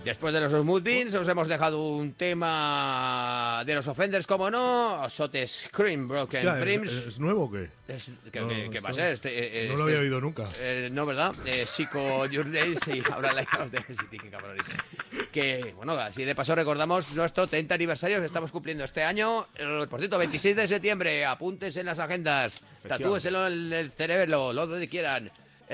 Después de los Smooth Beans os hemos dejado un tema de los Offenders, como no, Sote Scream Broken Hostia, Dreams. ¿Es nuevo o qué? ¿Qué va a ser? No lo había oído nunca. No, ¿verdad? Psycho Your Days y ahora Light of the City, qué cabrones. Que, bueno, así de paso recordamos nuestro 30 aniversario que estamos cumpliendo este año. Por cierto, 26 de septiembre, apuntes en las agendas, tatúeselo en el cerebro, lo donde quieran.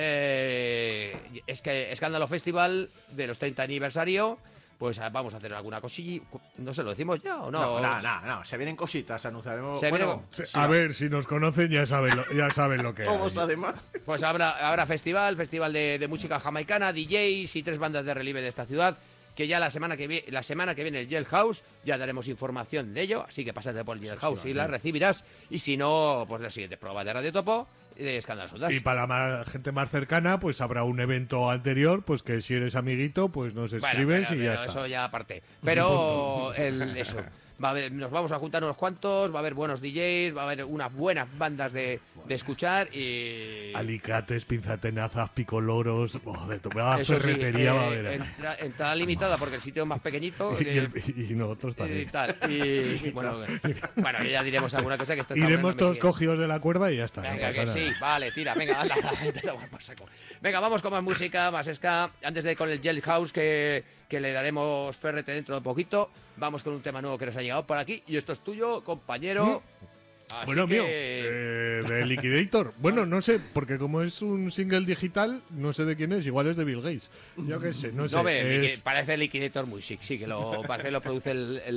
Es que Escándalo Festival de los 30 aniversario. Pues vamos a hacer alguna cosilla. No sé, ¿lo decimos ya o no? No. Se vienen cositas, anunciaremos. A ver, si nos conocen ya saben lo que Todos hay. además. Pues habrá festival de música jamaicana, DJs y 3 bandas de relieve de esta ciudad. Que ya la semana que viene el Jailhouse, ya daremos información de ello. Así que pásate por el Jailhouse y la recibirás. Y si no, pues la siguiente prueba de Radio Topo de Escándalos Ondas. Y para la gente más cercana, pues habrá un evento anterior, pues que si eres amiguito, pues nos escribes y ya está. Eso ya aparte. Pero eso. Nos vamos a juntar unos cuantos, va a haber buenos DJs, va a haber unas buenas bandas de escuchar y... Alicates, pinzatenazas, picoloros, de toda Eso sí, ferretería va a haber. entrada limitada porque el sitio es más pequeñito. Y nosotros también. Y tal. Y bueno, ya diremos alguna cosa que esto está Iremos todos cogidos cogidos de la cuerda y ya está. Venga, no que pasa sí, nada. vale, tira, venga, anda, te lo voy a por saco. Venga, vamos con más música, más ska. Antes de ir con el Jailhouse, que le daremos ferrete dentro de poquito, vamos con un tema nuevo que nos ha llegado por aquí. Y esto es tuyo, compañero. Así Bueno, que... mío, de Liquidator. Bueno, no sé, porque como es un single digital, no sé de quién es, igual es de Bill Gates. Yo qué sé, no sé. No, parece Liquidator muy chic, sí, que parece que lo produce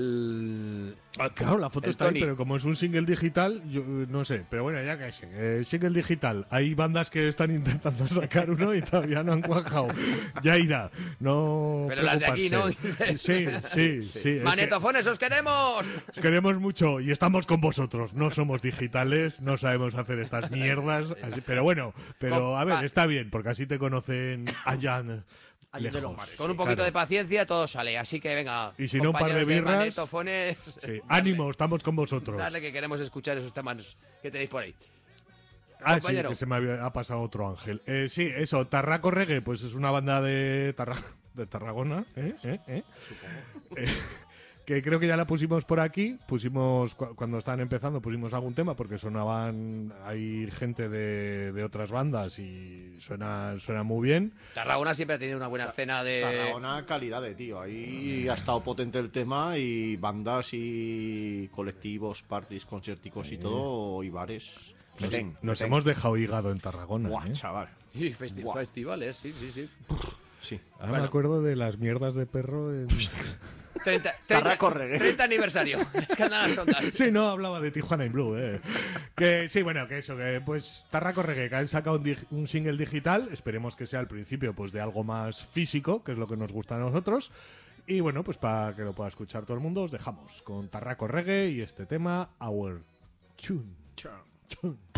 el claro, la foto el está ahí, Tony. pero como es un single digital, yo no sé. Pero bueno, ya que sé. Single digital. Hay bandas que están intentando sacar uno y todavía no han cuajado. Ya irá. No. Pero las de aquí, ¿no? Sí. Es ¡Manetofones, os queremos! que os queremos mucho y estamos con vosotros. No somos digitales, no sabemos hacer estas mierdas. Pero bueno, a ver, está bien, porque así te conocen allá Allá de los lejos. mares. Con un poquito de paciencia todo sale, así que venga. Y si no, un par de compañeros birras. Manetofones, Sí. Ánimo, estamos con vosotros. dale que queremos escuchar esos temas que tenéis por ahí. Sí, compañero. que se me ha pasado otro ángel. Sí, eso, Tarraco Reggae, pues es una banda de Tarragona, que creo que ya la pusimos por aquí. Pusimos, cuando estaban empezando, pusimos algún tema porque sonaban, hay gente de otras bandas y suena muy bien. Tarragona siempre ha tenido una buena escena de... Tarragona, calidad de tío. Ahí ha estado potente el tema y bandas y colectivos, parties, concierticos y todo, y bares. Nos hemos dejado hígado en Tarragona. Guau, chaval. Sí, festivales, sí. Sí. Ahora me acuerdo de las mierdas de perro en... 30 30 aniversario. Escándalos Ondas. Sí, no, hablaba de Tijuana in Blue, Que sí, bueno, que eso, que pues Tarraco Reggae, que han sacado un single digital, esperemos que sea al principio pues de algo más físico, que es lo que nos gusta a nosotros. Y bueno, pues para que lo pueda escuchar todo el mundo, os dejamos con Tarraco Reggae y este tema, Our Tune.